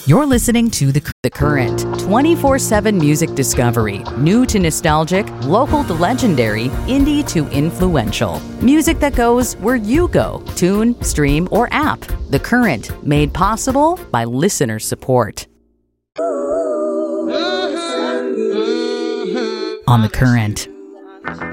You're listening to The Current, 24/7 music discovery. New to nostalgic, local to legendary, indie to influential. Music that goes where you go. Tune, stream, or app. The Current, made possible by listener support. On The Current.